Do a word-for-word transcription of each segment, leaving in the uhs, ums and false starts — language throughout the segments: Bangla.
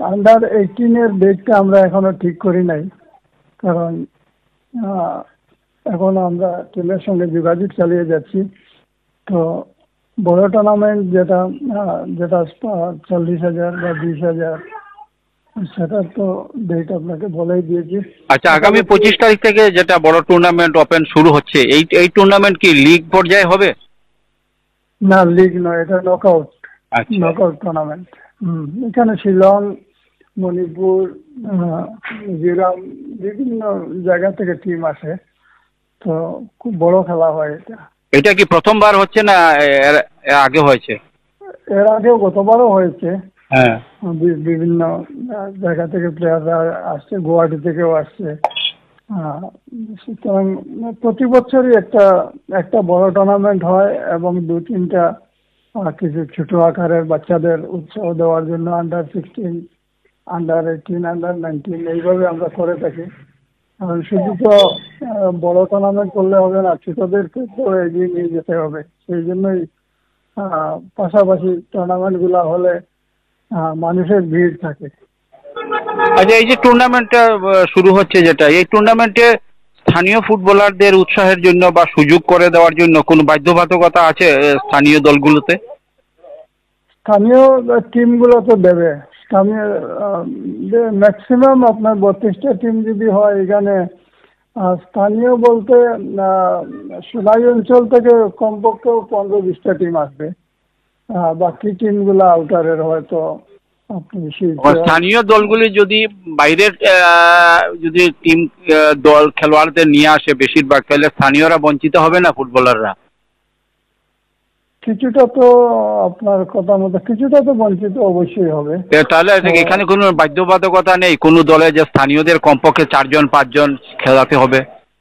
আন্ডার এইটিনের ডেটটা আমরা এখনো ঠিক করি নাই, কারণ এখন আমরা টিমের সঙ্গে যোগাযোগ চালিয়ে যাচ্ছি। তো বড় টুর্নামেন্ট যেটা যেটা চল্লিশ হাজার বা বিশ হাজার সেটা তো ডেট আপনাকে বলেই দিয়েছি। আচ্ছা, আগামী পঁচিশ তারিখ থেকে যেটা বড় টুর্নামেন্ট ওপেন শুরু হচ্ছে, এই এই টুর্নামেন্ট কি লিগ পর্যায়ে হবে? না, লিগ নয়, এটা নকআউট। Knockout tournament. হুম, এখানে শিলং, মণিপুর, মিজোরাম বিভিন্ন জায়গা থেকে টিম আসে, তো খুব বড় খেলা হয় এটা। এটা কি প্রথমবার হচ্ছে না এর আগে হয়েছে? এর আগেও গতবারও হয়েছে। হ্যাঁ, বিভিন্ন জায়গা থেকে প্লেয়াররা আসছে, গুয়াহাটি থেকেও আসছে। সুতরাং প্রতি বছরই একটা একটা বড় টুর্নামেন্ট হয় এবং দু তিনটা কিছু ছোট আকারের বাচ্চাদের উৎসাহ দেওয়ার জন্য under sixteen, under eighteen, under nineteen এইভাবে আমরা করে থাকি। কারণ শুধু তো বড় টুর্নামেন্ট করলে হবে না, ছোটদেরকে তো এগিয়ে নিয়ে যেতে হবে। সেই জন্যই পাশাপাশি টুর্নামেন্টগুলো হলে মানুষের ভিড় থাকে। আচ্ছা, এই যে টুর্নামেন্টটা শুরু হচ্ছে, যেটা এই টুর্নামেন্টে স্থানীয় ফুটবলারদের উৎসাহের জন্য বা সুযোগ করে দেওয়ার জন্য কোনো বাধ্যবাধকতা আছে স্থানীয় দলগুলোতে? স্থানীয় টিমগুলো তো দেবে। স্থানীয় ম্যাক্সিমাম আপনার বত্রিশটা টিম যদি হয় এখানে, স্থানীয় বলতে সোনাই অঞ্চল থেকে কমপক্ষেও পনেরো বিশটা টিম আসবে। বাকি টিমগুলো আউটারের হয়তো। স্থানীয় দলগুলি যদি বাইরের যদি টিম দল খেলোয়াড়দের নিয়ে আসে বেশিরভাগ, তাহলে স্থানীয়রা বঞ্চিত হবে না ফুটবলাররা? কিছুটা তো আপনার কথা মতো কিছুটা তো বঞ্চিত অবশ্যই হবে। তাহলে এখানে কোনো বাধ্যবাধকতা নেই কোনো দলে যে স্থানীয়দের কমপক্ষে চারজন পাঁচজন খেলাতে হবে?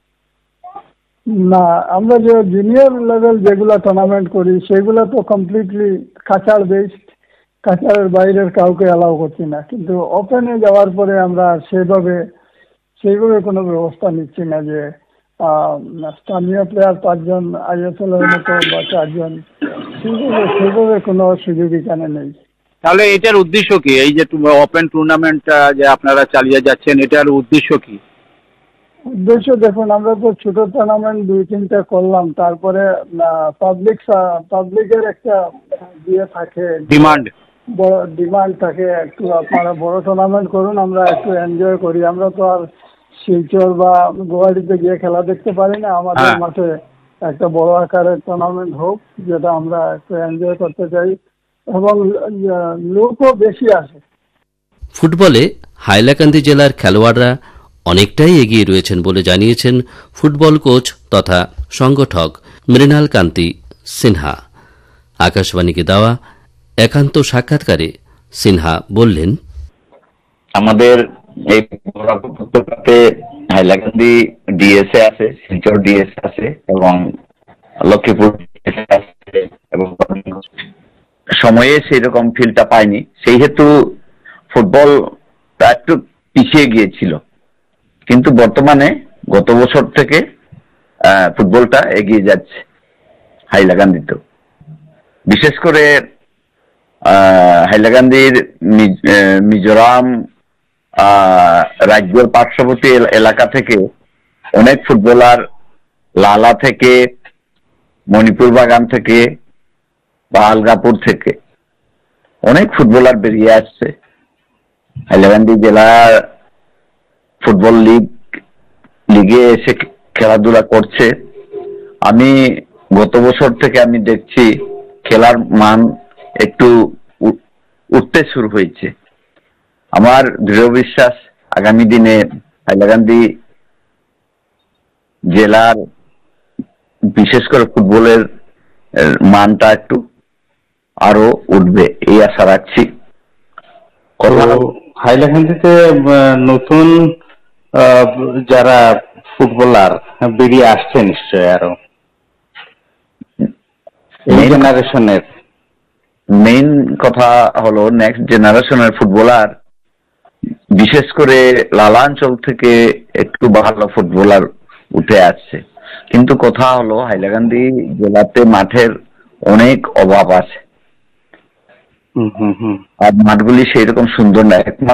না, আমরা যে জুনিয়র লেভেল যেগুলো টুর্নামেন্ট করি সেগুলো তো কমপ্লিটলি কাছাড় বেসড, কাছাড়ের বাইরের কাউকে অ্যালাউ করছি না। কিন্তু ওপেনে যাওয়ার পরে আমরা সেভাবে সেইভাবে কোনো ব্যবস্থা নিচ্ছি না যে স্থানীয় প্লেয়ার পাঁচজন আইএসএল এর মতো বা চারজন, সেইভাবে সেভাবে কোনো সুযোগ এখানে নেই। তাহলে এটার উদ্দেশ্য কি? এই যে ওপেন টুর্নামেন্টটা যে আপনারা চালিয়ে যাচ্ছেন, এটার উদ্দেশ্য কি? উদ্দেশ্য দেখুন, আমরা তো ছোট টুর্নামেন্ট দুই তিনটা করলাম, তারপরে পাবলিক পাবলিকের একটা ইয়ে থাকে, ডিমান্ড বড় ডিমান্ড থাকে একটু আপনারা বড় টুর্নামেন্ট করুন, আমরা একটু এনজয় করি। আমরা তো আর শিলচর বা গুয়াহাটিতে গিয়ে খেলা দেখতে পারি না। আমাদের মাঠে একটা বড় আকারের টুর্নামেন্ট হোক, যেটা আমরা একটু এনজয় করতে চাই এবং লোকও বেশি আসে। ফুটবলে হাইলাকান্দি জেলার খেলোয়াড়রা অনেকটাই এগিয়ে রয়েছেন বলে জানিয়েছেন ফুটবল কোচ তথা সংগঠক মৃণাল কান্তি সিনহা। আকাশবাণীকে দেওয়া একান্ত সাক্ষাৎকারে সিনহা বললেন, আমাদের এই উপত্যকাতে হাইলাকান্দি ডিএসএ আছে, শিলচর ডিএসএ আছে এবং লক্ষ্মীপুর ডিএসএ আছে এবং সময়ে সেই রকম ফিল্ডটা পাইনি, সেই হেতু ফুটবল একটু পিছিয়ে গিয়েছিল। কিন্তু বর্তমানে গত বছর থেকে ফুটবলটা এগিয়ে যাচ্ছে হাইলাকান্দিতেও। বিশেষ করে হাইলাকান্দির মিজোরাম রাজ্যের পার্শ্ববর্তী এলাকা থেকে অনেক ফুটবলার, লালা থেকে, মণিপুর বাগান থেকে বা আলগাপুর থেকে অনেক ফুটবলার বেরিয়ে আসছে। হাইলাকান্দি জেলার ফুটবল লিগ লিগে এসে খেলাধুলা করছে। আমি গত বছর থেকে আমি দেখছি খেলার মান একটু উঠতে শুরু হয়েছে। আমার দৃঢ় বিশ্বাস আগামী দিনে হাইলাকান্দি জেলার বিশেষ করে ফুটবলের মানটা একটু আরো উঠবে, এই আশা রাখছি। হাইলাকান্দিতে নতুন যারা ফুটবলার বেরিয়ে আসছে নিশ্চয় আরো এই জেনারেশনের। মেইন কথা হলো নেক্সট জেনারেশনের ফুটবলার, বিশেষ করে লালাঞ্চল থেকে একটু ভালো ফুটবলার উঠে আসছে। কিন্তু কথা হলো হাইলাকান্দি জেলাতে মাঠের অনেক অভাব আছে আর মাঠগুলি সেই রকম সুন্দর না।